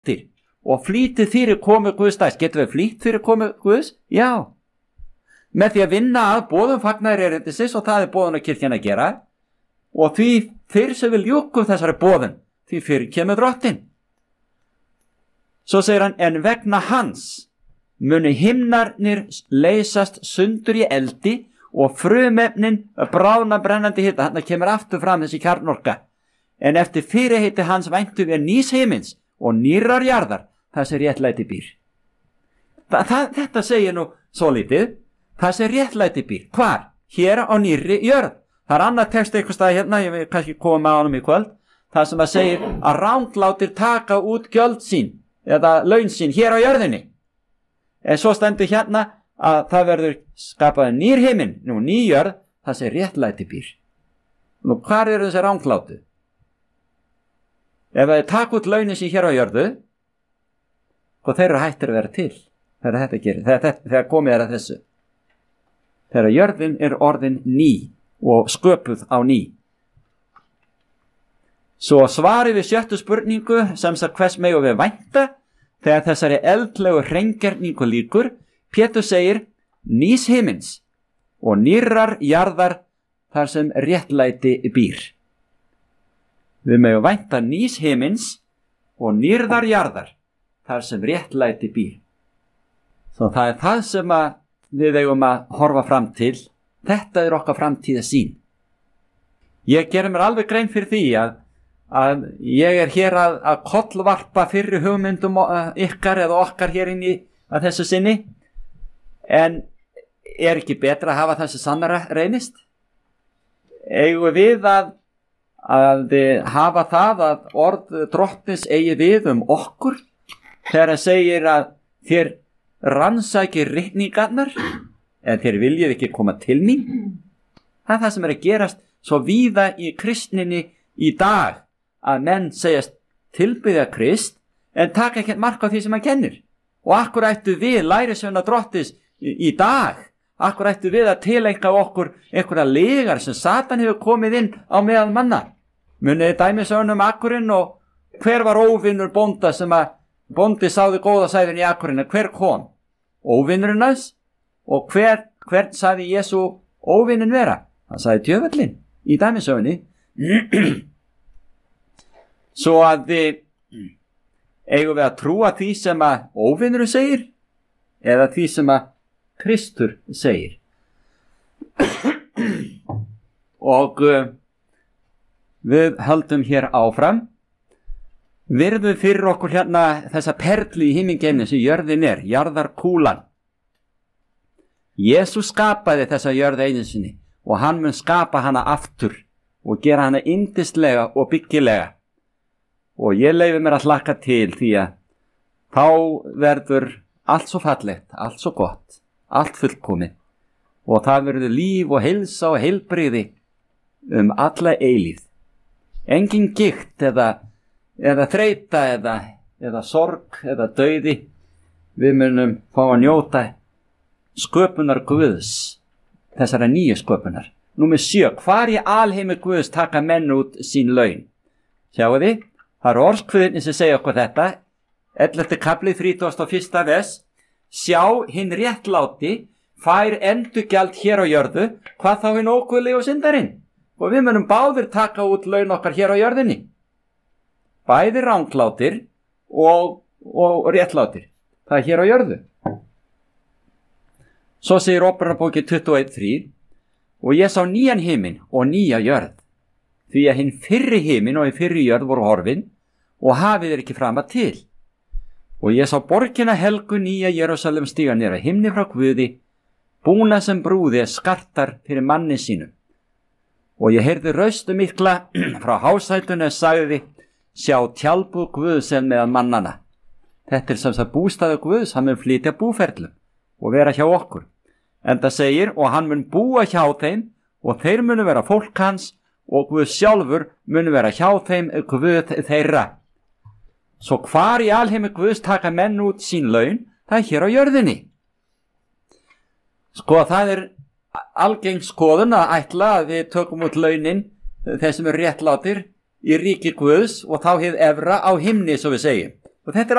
drottir og flýtið fyrir komu Guðs dags. Getum við flýtt fyrir komu Guðs? Já. Með því að vinna að boðum fagnaðar erindisins, og það boðunarkirkjan að gera, og því fyrr sem við ljúkum þessari boðun, því fyrr kemur drottinn. Svo segir hann, en vegna hans muni himnarnir leysast sundur í eldi og frumefnin bráðna brennandi hita. Þarna kemur aftur fram þessi kjarnorka. En eftir fyrirheiti hans væntum við nýs himins og nýrrar jarðar, það sem réttlæti býr. Þetta segir nú svo lítið, það sem réttlæti býr. Hvar? Hér á nýrri jörð. Það er annað text eitthvað stað hérna, ég vil kannski koma með honum í kvöld, það sem að segir að ranglátir taka út gjöld sín eða laun sín hér á jörðinni. En svo stendur hérna að það verður skapað nýr himinn, ný jörð, það sem réttlæti býr. Nú, hvar eru þessi ranglátu? Ef það taka út launin sín hér á jörðu, og þeir eru hættir að vera til, þegar þetta gerir, þegar komið er að þessu. Þegar jörðin er orðin ný og sköpuð á ný. Svo svarið við 7. spurningu, sem sagt hvers megum við vænta, þegar þessari eldlegu hreingerningu lýkur, Pétur segir nýs himins og nýrrar jarðar þar sem réttlæti býr. Við megum vænta nýs himins og nýrrar jarðar þar sem réttlæti býr. Svo það er það sem við eigum að horfa fram til. Þetta er okkar framtíðarsýn. Ég gerir mér alveg grein fyrir því að ég er hér að kollvarpa fyrri hugmyndum ykkar eða okkar hér inn í að þessu sinni, en er ekki betra að hafa þessi sannara reynist? Eigum við að hafa það að orð drottins eigi við okkur þegar það segir að þér rannsækir ritningarnar en þér viljið ekki koma til mín? Það er það sem er að gerast svo víða í kristninni í dag, að menn segjast tilbiðja Krist en taka ekki mark á því sem hann kennir. Og akkur ættu við lærisveina drottins í dag, akkur ættu við að tileinka okkur einhverja lygar sem Satan hefur komið inn á meðal manna. Muniði dæmisögnum akkurinn, og hver var óvinnur bónda sem að bóndi sáði góða sæðin í akkurinn, hver kom? Óvinnurinn hans. Og hvern sagði Jesú óvinnin vera? Hann sagði djöfullinn í dæmisögunni. Svo að eigum við að trúa því sem að óvinnurinn segir eða því sem að Kristur segir. Og við höldum hér áfram. Virðum fyrir okkur hérna þessa perlu í himingeimni sem jörðin er, jarðarkúlan. Jesús skapaði þessa jörð einu sinni og hann mun skapa hana aftur og gera hana yndislega og byggilega. Og ég leyfi mér að hlakka til, því að þá verður allt svo fallegt, allt svo gott, allt fullkomið, og það verður líf og heilsa og heilbrigði alla eilíð. Engin gikt eða þreyta eða sorg eða dauði. Við munum fá að njóta sköpunar Guðs, þessara nýju sköpunar. Númer 7. Hvar í alheimi Guðs taka menn út sín laun? Sjáu þið, það er orðskviðin sem segja okkur þetta. 11. kapli 31. vers. Sjá, hinn réttláti fær endurgjald hér á jörðu, hvað þá hinn óguðlegi og syndarinn? Og við munum báðir taka út laun okkar hér á jörðinni. Bæði ranglátir og réttlátir. Það er hér á jörðu. Svo segir Ópererbókin 21:3, og ég sá nýjan himinn og nýja jörð, því að hinn fyrri himinn og hinn fyrri jörð voru horfin og hafið er ekki frama til. Og ég sá borgina helgu nýja Jerúsalem stíga niður að himni frá Guði, búna sem brúði skartar fyrir manni sínum. Og ég heyrði raustu mikla frá hásætunni og sagði, sjá, tjaldbúð Guðs er meðal mannana. Þetta er sem sagt bústaður Guðs, hann mun flytja búferlum og vera hjá okkur. En það segir, og hann mun búa hjá þeim, og þeir munu vera fólk hans, og Guð sjálfur munu vera hjá þeim, Guð þeirra. Svo hvar í alheimi Guðs taka menn út sín laun? Það er hér á jörðinni. Sko, það er algeng skoðun að ætla að við tökum út launin, þeir sem eru réttlátir, í ríki Guðs, og þá hið efra á himni, svo við segjum. Og þetta er